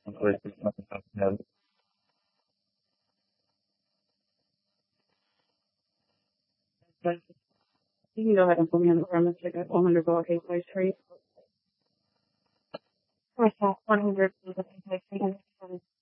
Pues, no, But you can go ahead and put me on the premise like a 100 block A place trade. Or 100 block A place trade.